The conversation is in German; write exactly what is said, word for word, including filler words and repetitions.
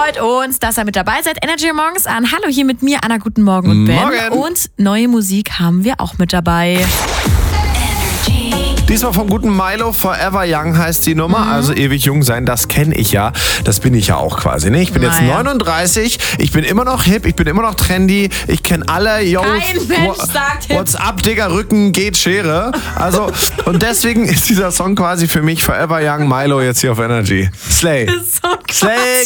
Freut uns, dass ihr mit dabei seid. Energy morgens an. Hallo hier mit mir, Anna. Guten Morgen und Ben. Morgen. Und neue Musik haben wir auch mit dabei. Diesmal vom guten Milo, Forever Young heißt die Nummer, Mhm. also ewig jung sein, das kenne ich ja, das bin ich ja auch quasi. Ne? Ich bin jetzt Naja. neununddreißig, ich bin immer noch hip, ich bin immer noch trendy, ich kenne alle, yo, Kein Mensch Wha- sagt hip. WhatsApp, Digga, Rücken, geht Schere. Also, und deswegen ist dieser Song quasi für mich Forever Young, Milo jetzt hier auf Energy. Slay. So krass. Slay,